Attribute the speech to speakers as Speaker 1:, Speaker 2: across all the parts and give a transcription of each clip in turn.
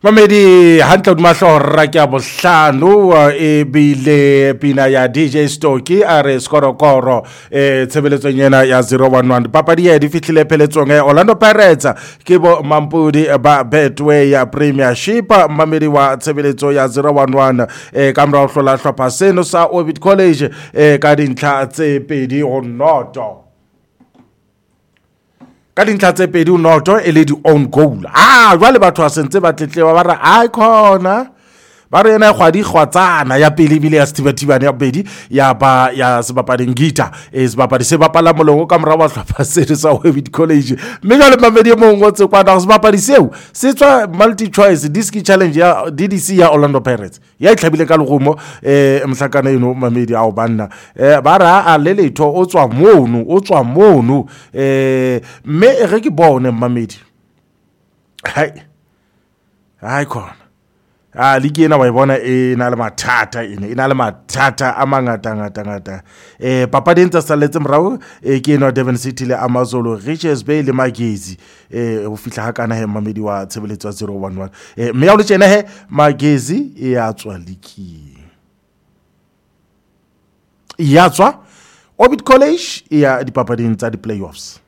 Speaker 1: Mamedi hantle di mahlora ke a bohlano e bile pina ya DJ Stocky a re skorokoro tshebeletsong yena ya 011 papadi ya di fihlile pheletsong ya Orlando Pirates ke bo Mampudi ba Betway ya Premiership. Mamedi wa tshebeletso ya 011 ka mora ho hlola hlopha seno sa Orbit College ka dintlha tse pedi ho noto. Ka dintlha tse pedi o noto e le di own goal. Jwale batho a sentse ba tletleba ba re icona ba re yena kgwadi kgwatsana ya pele bile ya Steve ya bedi ya ba ya sebapadi Ngita sebapadi se bapala molongo ka mora wa hlopha se sa Orbit College. Mme jwale Mamedi mo ngotse kwa na sebapadi seo se tswa multi choice disc challenge ya DDC ya Orlando Pirates ya itlhabile ka legomo mhlakana eno Mamedi a o banna ba ra a le letho o tswa mono mme re ke bone Mamedi hai khona ligi ena wa bona ena le mathata ena le mathata a mangata papadi ntse saletse morao ke ena Devon City le Amazulu Richards Bay le Magezi ho fihla ha kana he Mamedi wa tshebeletso 011 mme ya o le tjena he Magezi ya tswa ligi ya tswa Orbit College ya dipapading tsa di playoffs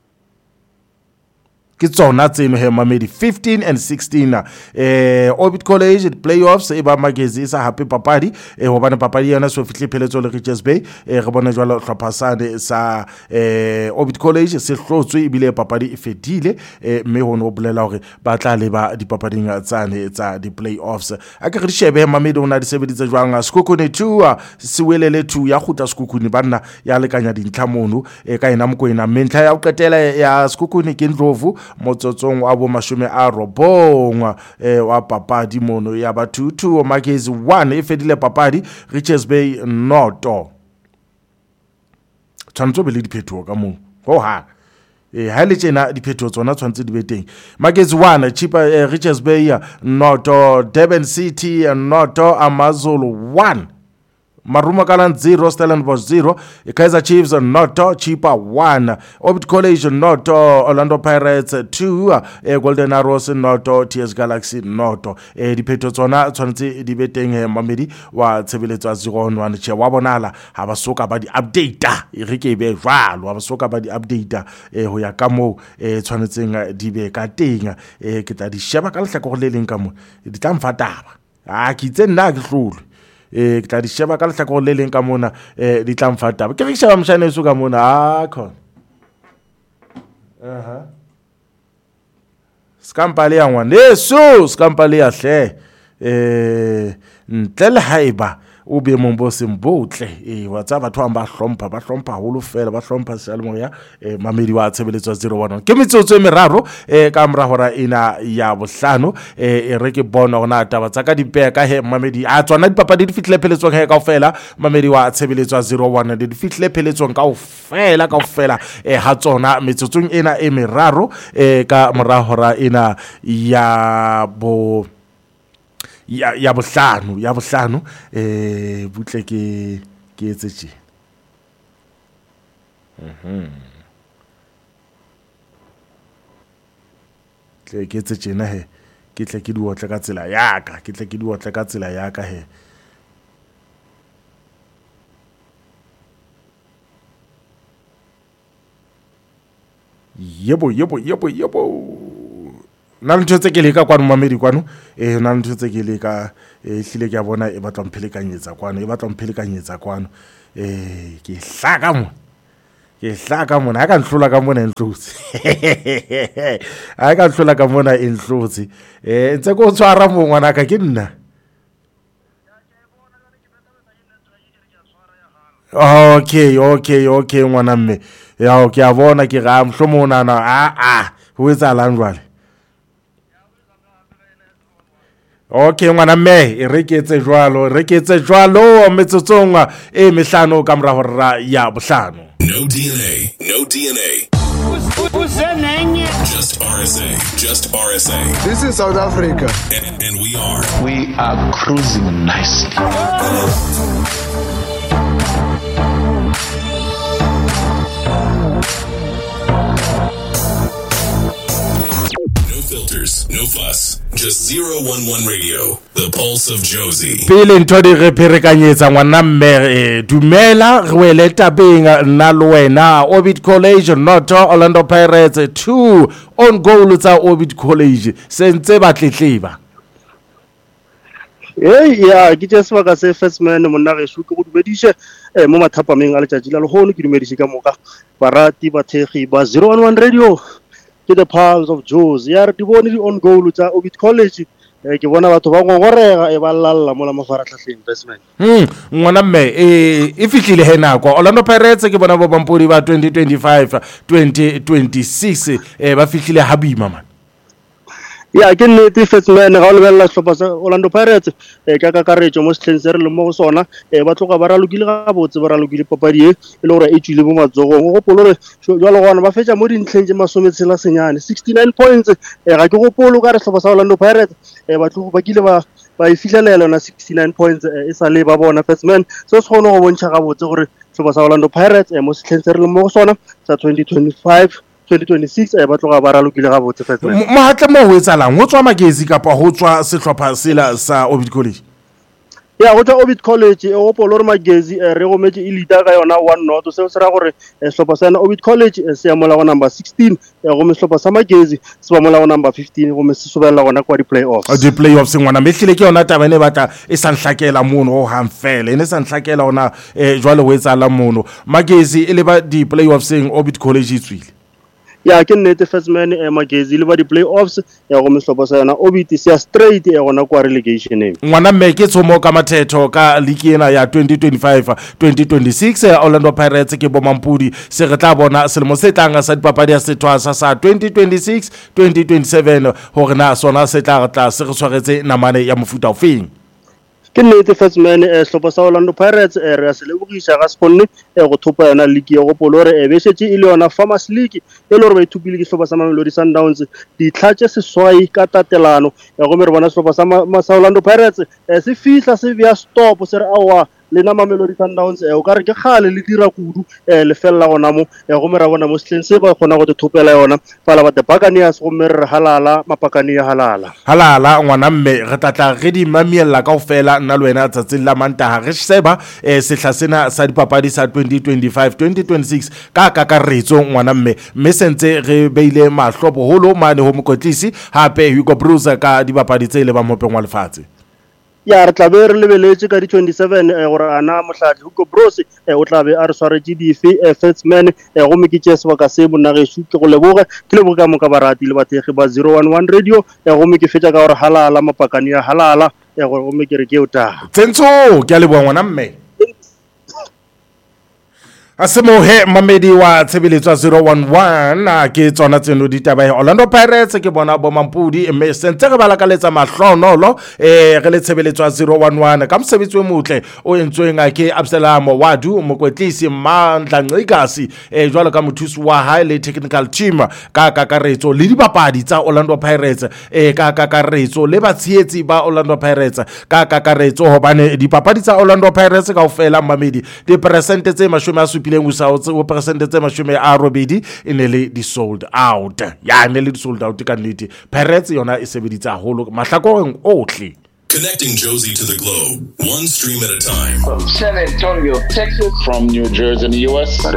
Speaker 1: ke tsona tseno he Mamedi 15 and 16 Orbit College the playoffs e ba Magezi sa happy papadi ho bana papadi yana so fihle pheletso le Richards Bay re bona jwalo hlopha sa Orbit College se hlotswe ebile papadi e fedile mme ho no bolela hore ba tla le ba dipapading tsane tsa di playoffs a ke re shebe Mamedi ona di sebeditse jwang Sekhukhune 2 Siwelele 2 ya khuta Sekhukhune banna ya lekanya dintlha mono ka ena mokoena mentla ya o qetela ya Sekhukhune ke Ndlovu motsotsong wa bo mashume a robong wa papadi mono ya ba 2-2 Magezi 1 e fedile papadi Richards Bay noto tshwanetse be le diphetho ka mo ha le tjena diphetho tsona tshwanetse di be teng Magezi 1 Chipa Richards Bay noto Devon City noto Amazulu 1 Maruma Kalan 0 Stellenbosch 0 Kaizer Chiefs noto Chipa 1 Orbit College noto Orlando Pirates 2 Golden Arrows noto TS Galaxy noto diphetho tsona tshwanetse di be teng Mamedi wa tshebeletso 011 che wa bonala ha ba soka ba di update re ke be jwalo ha ba soka ba di update ho ya ka mo tshwanetseng di be ka teng ke tla di sheba ka lehlaka go le leng ka mo di tla mfataba ke itse nna ke hlolo ke tla di sheba ka lehlaka go le leng ka mona di tla mfataba ke re sheba mshane so ka mona khona skampale ya ngwane so skampale ya hle ntle le haiba o be mombo sembotle wa tsa batho ba hlompha holo fela ba hlompha Salemoya Mamedi wa tshebeletso 011 ke metsotso e meraro ka mora hora ina ya bohlano re ke bona ona taba tsa ka dipeka he Mamedi a tswana dipapadi di fihle pheletsong he kaofela Mamedi wa tshebeletso 011 di fihle pheletsong kaofela ha tsona metsotsong ena e meraro ka mora hora ina ya bo ya bohlano butle ke etse tje ke etse tjena he ke tle ke di otla ka tsela ya ka he yebo na ntho tse ke le ka kwano Mamedi kwano na ntho tse ke le ka hlile ke a bona e batla mphelekenyetsa kwano ke hlaka mona ha ka nhlola ka mona enhlotsi ntse go tshwara mongwana ka ke nna okay ngwana mme ya ke a bona ke ga mhlomona na ho etsa langwale okay ngwana mme re ke etse jwalo metsotsong e mehlano ka mora hora ya bohlano
Speaker 2: No DNA Just RSA
Speaker 3: This is South Africa
Speaker 2: and
Speaker 4: we are cruising nicely
Speaker 2: No filter filters, no fuss. Just 011 Radio, the pulse of Josie.
Speaker 1: Pele ntho di re pherekanyetsa ngwana mme dumela re wele tabeng nna le wena Orbit College not Orlando Pirates 2 on goal tsa Orbit College sentse ba tletleba.
Speaker 3: Ya ke tse sebaka se first man monna ge shuke go dumedishe mo mathapameng a letšatši la lehono ke dumedishe ka moka barati bathegi ba 011 Radio ke the pulse of Josie ya re di bone di on goal tsa Orbit College ke bona batho ba ngorega e ba lalla mo la mafaratlhatlheng first man
Speaker 1: ngwana mme e fitlile he nako Orlando Pirates ke bona bo bampodi ba 2025 2026 ba fitlile habima man.
Speaker 3: Ya ke nnete first man ga o lebella hlopha sa Orlando Pirates ka kakaretso mo setlheng se re le mo go sona ba tloga ba ralokile ga botse ba ralokile papadi e le gore e tswile mo matsogong go gopolo re jwalo gona ba fetša mo dintlheng tse masometshela senyane 69 points ga ke gopolo ka re hlopha sa Orlando Pirates ba tlogo ba kile ba e fihlelela yona 69 points e sa le ba bona first man se se kgone go bontšha ga botse gore hlopha sa Orlando Pirates mo setlheng se re le mo go sona sa 2025-2026 ba tloga ba ralokile ga botse first man
Speaker 1: Mohatla mo ho etsalang ho tswa magezi kapa ho tswa sehlopha sela sa Orbit College
Speaker 3: ya go tswa Orbit College e gopolo re magezi re go metse e leader ka yona 1-0 se se ra gore sehlopha sa Orbit College se ya mola go number 16 go me sehlopha sa magezi se ba mola go number 15 go me se sobela gona kwa di playoffs
Speaker 1: ngwana mehlile ke yona tabane batla e sa nhlakela mono ho hamfele ene sa nhlakela ona jwale ho etsala mono magezi e le ba di playoffs eng Orbit College itswile
Speaker 3: ya ke nnete first man magezi le ba di playoffs ya go mehlopha sa yona Orbit se ya straight ya gona kwa relegation
Speaker 1: ngwana mme ke tsomo ka mathetho ka league ena ya 2025-2026 Orlando Pirates ke bomampudi se re tla bona selemo se tlang sa dipapadi ya sethwasa sa 2026-2027 hore na sona se tla se re tshwaretse namane ya mofuta ofeng
Speaker 3: ke nnete first man sehlopha sa Orlando Pirates re a se lebogisha ga se kgonne go thopa yona league ya go polo re be shetse e le yona Farmers League e le gore ba ithupile ke sehlopha sa Mamelodi Sundowns di tlhatse seswai ka tatelano ya go me re bona sehlopha sa Orlando Pirates se fihla se via stop se re awa le na Mamelodi Sundowns o ka re ke gale le dira kudu le fella gona mo go me ra bona mo setleng se ba kgona go thopela yona fa la ba the Buccaneers go me re halala mapakane ya halala
Speaker 1: ngwana mme re tlatla re di mamiella kaofela nna le wena tsatsing la Mantaha re seba sehla sena sa dipapadi sa 2025-2026 ka kakaretso ngwana mme sentse re beile mahlo boholo mane ho mokotlisi hape Hugo Broos ka dipapadi tse le ba mopeng wa lefatshe
Speaker 3: ya re tlabe re lebeletse ka di 27 gore ana mohladi Hugo Broos o tlabe a re swaretse dife first man go me ke tse sebaka se monna ge shuke go leboga ke leboga ka moka barati le bathegi ba 011 Radio go me ke fetša ka gore halala mapakane ya halala go me ke re ke o taga
Speaker 1: tsentso ke a leboga ngwana mme Asemohe mamedi wa tshebeletso 011 ke tsona tseno ditaba ya Orlando Pirates ke bona bo mampudi mme sentse re balakaletsa mahlonolo re le tshebeletso 011 ka mosebetsi o motle o entsweng ke Absalom Wadu mokwetlisi Mandla Ncikasi jwalo ka mothusi wa hae le technical team ka kakaretso le dibapadi tsa Orlando Pirates ka kakaretso le batshietsi ba Orlando Pirates ka kakaretso hobane dipapadi tsa Orlando Pirates kaofela mamedi di percent tse 70 pileng o percent tse 80 ene le di sold out ya ene le di sold out ka nnete Pirates yona e sebeditse haholo mahlakoreng ohle.
Speaker 2: Connecting Josie to the globe, one stream at a time.
Speaker 4: From San Antonio, Texas, from New Jersey in the U.S.
Speaker 2: More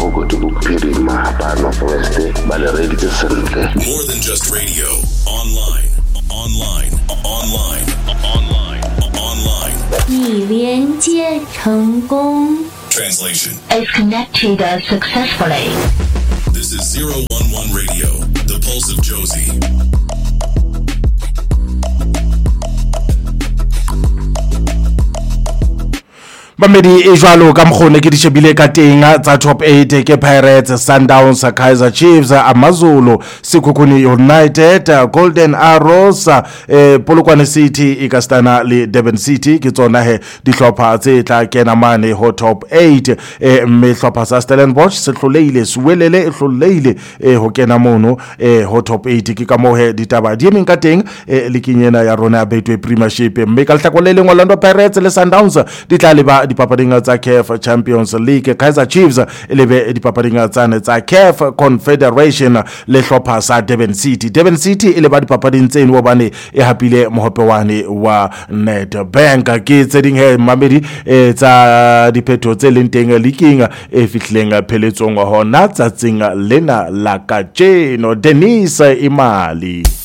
Speaker 2: than just radio. Online.
Speaker 5: 已连接成功
Speaker 2: Translation.
Speaker 5: is connected successfully.
Speaker 2: This is 011 Radio, the pulse of Josie.
Speaker 1: Bamedi e jwalo ka mkhone ke di shebile ka teng tsa top 8 ke Pirates, Sundowns, Kaizer Chiefs, AmaZulu, Sekhukhune United, Golden Arrows, Polokwane City, Ikastana le Durban City ke tsona he dihlopha tse tla kena mane ho top 8 mme hlopha sa Stellenbosch se hloleile Suwelele e hloleile ho kena mono ho top 8 ke ka mo he ditaba di emeng ka teng le kinyena ya rona Betway Premiership mme ka hlakolele Orlando Pirates le Sundowns di tla leba dipapading tsa CAF Champions League. Kaizer Chiefs e lebe dipapading tsane tsa CAF Confederation le hlopha sa Durban City. Durban City e leba dipapading tseno hobane e hapile mohopewane wa Nedbank. Ke tseding he mamedi tsa diphetho tse leng teng leaking e fihleng pheletsong hona tsatsing lena la kajeno. Denise Imali.